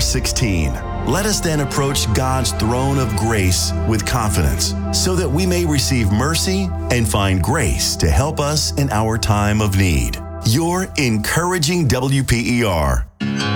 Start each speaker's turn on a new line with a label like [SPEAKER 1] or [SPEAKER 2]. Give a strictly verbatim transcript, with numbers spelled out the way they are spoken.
[SPEAKER 1] sixteen. Let us then approach God's throne of grace with confidence, so that we may receive mercy and find grace to help us in our time of need. Your encouraging W P E R.